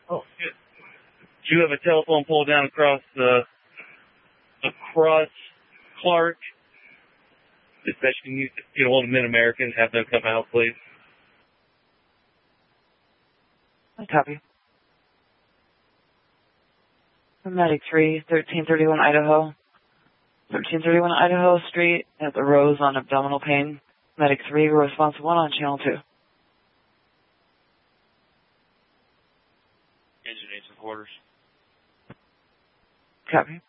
Oh, shit. Do you have a telephone pole down across Clark? Dispatch, can you get a hold of Mid-American and have them come out, please? I copy. Medic 3, 1331 Idaho. 1331 Idaho Street at the Rose on abdominal pain. Medic 3, response 1 on channel 2. Engine 8 quarters. Copy.